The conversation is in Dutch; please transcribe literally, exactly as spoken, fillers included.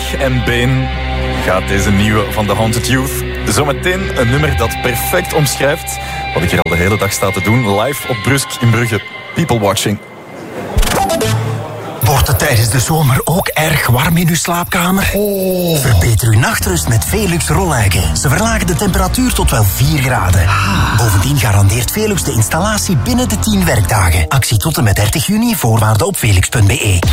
en been gaat deze nieuwe van The Haunted Youth. Zometeen een nummer dat perfect omschrijft wat ik hier al de hele dag sta te doen. Live op Brusk in Brugge. People watching. Wordt het tijdens de zomer ook erg warm in uw slaapkamer? Oh. Verbeter uw nachtrust met Velux rolluiken. Ze verlagen de temperatuur tot wel vier graden. Ah. Bovendien garandeert Velux de installatie binnen de tien werkdagen. Actie tot en met dertig juni, voorwaarden op velux punt be.